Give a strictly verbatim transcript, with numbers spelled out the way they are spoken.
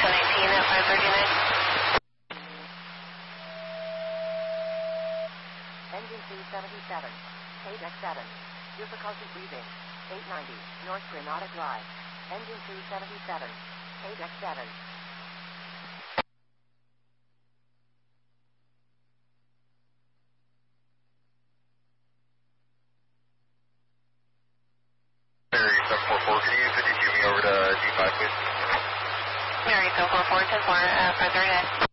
seven eighteen at five thirty-nine. Engine two seventy-seven, K deck seven, difficulty breathing, eight ninety, North Granada Drive. Engine two seventy-seven, K deck seven. Mary seven four four, can you fifty-two me over to D five, please? Mary seven four four, ten four, uh, five thirty-nine.